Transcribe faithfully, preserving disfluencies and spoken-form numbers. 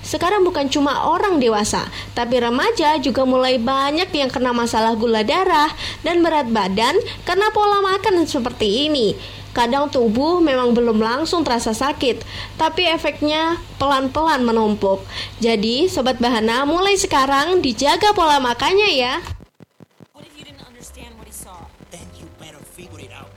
Sekarang bukan cuma orang dewasa, tapi remaja juga mulai banyak yang kena masalah gula darah dan berat badan karena pola makan seperti ini. Kadang tubuh memang belum langsung terasa sakit, tapi efeknya pelan-pelan menumpuk. Jadi, Sobat Bahana, mulai sekarang dijaga pola makannya ya. What if you didn't understand what he saw? Then you better figure it out.